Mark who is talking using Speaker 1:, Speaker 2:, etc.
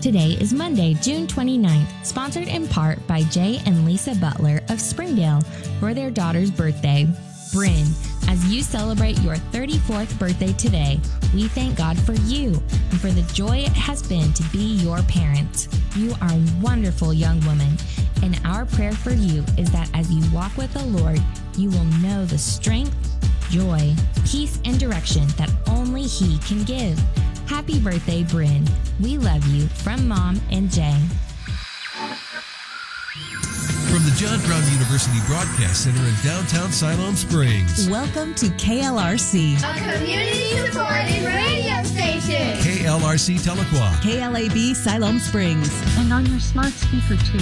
Speaker 1: Today is Monday, June 29th, sponsored in part by Jay and Lisa Butler of Springdale for their daughter's birthday. Bryn, as you celebrate your 34th birthday today, we thank God for you and for the joy it has been to be your parent. You are a wonderful young woman, and our prayer for you is that as you walk with the Lord, you will know the strength, joy, peace, and direction that only He can give. Happy birthday, Bryn. We love you from Mom and Jay.
Speaker 2: From the John Brown University Broadcast Center in downtown Siloam Springs.
Speaker 3: Welcome to KLRC,
Speaker 4: a community-supported radio station.
Speaker 2: KLRC Tahlequah.
Speaker 3: KLAB Siloam Springs.
Speaker 5: And on your smart speaker, too.